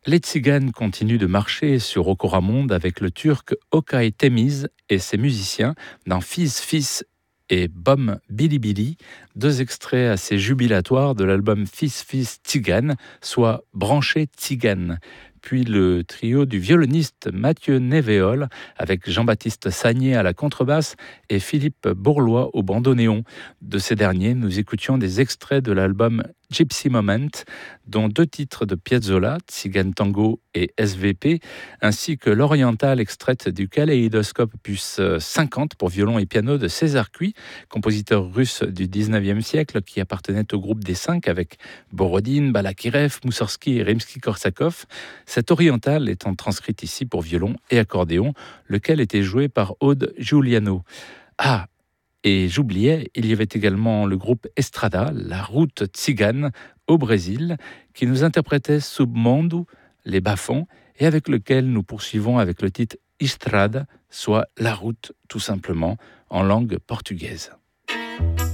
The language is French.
Les tziganes continuent de marcher sur Okoramonde avec le turc Okay Temiz et ses musiciens dans Fils Fils et Bom Bili Bili, deux extraits assez jubilatoires de l'album Fils Fils Tzigane, soit Branché Tzigane. Puis le trio du violoniste Mathieu Névéol avec Jean-Baptiste Sagné à la contrebasse et Philippe Bourlois au bandoneon. De ces derniers, nous écoutions des extraits de l'album Gypsy Moment, dont deux titres de Piazzolla, Tzigane Tango et SVP, ainsi que l'orientale extraite du Kaléidoscope Opus 50 pour violon et piano de César Cui, compositeur russe du 19e siècle qui appartenait au groupe des Cinq avec Borodine, Balakirev, Moussorski et Rimsky-Korsakov. Cette orientale étant transcrite ici pour violon et accordéon, lequel était joué par Aude Giuliano. Ah, et j'oubliais, il y avait également le groupe Estrada, la route tzigane au Brésil, qui nous interprétait Submundo, les bas-fonds, et avec lequel nous poursuivons avec le titre Estrada, soit la route tout simplement, en langue portugaise.